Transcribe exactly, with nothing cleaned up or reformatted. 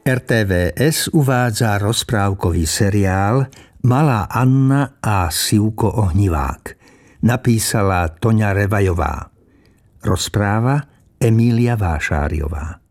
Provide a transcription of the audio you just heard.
er té vé es uvádza rozprávkový seriál Malá Anna a Sivko Ohnivák. Napísala Toňa Revajová. Rozpráva Emília Vášáriová.